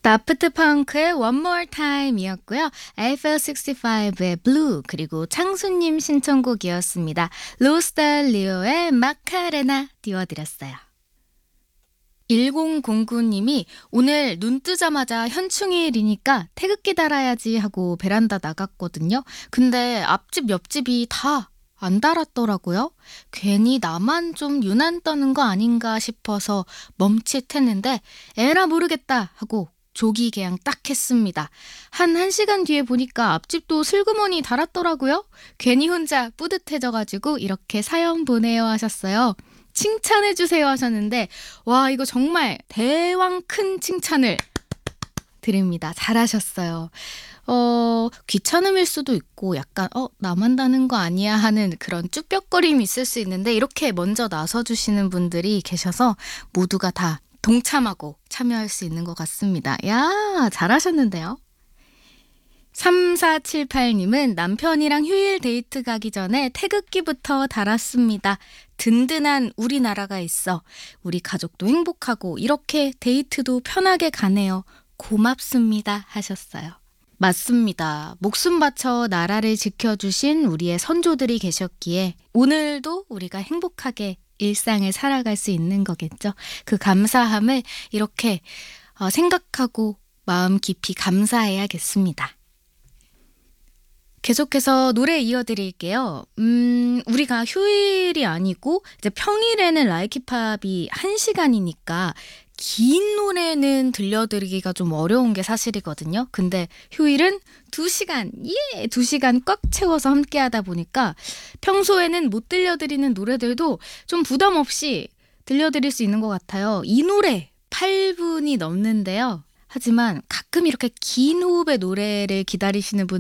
다프트 펑크의 One More Time이었고요. AFL65의 Blue 그리고 창수님 신청곡이었습니다. 로스달리오의 마카레나 띄워드렸어요. 1009님이 오늘 눈 뜨자마자 현충일이니까 태극기 달아야지 하고 베란다 나갔거든요. 근데 앞집 옆집이 다 안 달았더라고요. 괜히 나만 좀 유난 떠는 거 아닌가 싶어서 멈칫했는데 에라 모르겠다 하고 조기 개양 딱 했습니다. 한 1시간 뒤에 보니까 앞집도 슬그머니 달았더라고요. 괜히 혼자 뿌듯해져가지고 이렇게 사연 보내요 하셨어요. 칭찬해주세요 하셨는데 와 이거 정말 대왕 큰 칭찬을 드립니다. 잘하셨어요. 귀찮음일 수도 있고 약간 나만 다는 거 아니야 하는 그런 쭈뼛거림이 있을 수 있는데 이렇게 먼저 나서주시는 분들이 계셔서 모두가 다 동참하고 참여할 수 있는 것 같습니다. 야, 잘하셨는데요. 3478님은 남편이랑 휴일 데이트 가기 전에 태극기부터 달았습니다. 든든한 우리나라가 있어. 우리 가족도 행복하고 이렇게 데이트도 편하게 가네요. 고맙습니다 하셨어요. 맞습니다. 목숨 바쳐 나라를 지켜주신 우리의 선조들이 계셨기에 오늘도 우리가 행복하게 일상을 살아갈 수 있는 거겠죠. 그 감사함을 이렇게 생각하고 마음 깊이 감사해야겠습니다. 계속해서 노래 이어드릴게요. 우리가 휴일이 아니고 이제 평일에는 라이키팝이 1시간이니까 긴 노래는 들려드리기가 좀 어려운 게 사실이거든요. 근데 휴일은 2시간, 2시간 꽉 채워서 함께 하다 보니까 평소에는 못 들려드리는 노래들도 좀 부담 없이 들려드릴 수 있는 것 같아요. 이 노래 8분이 넘는데요. 하지만 가끔 이렇게 긴 호흡의 노래를 기다리시는 분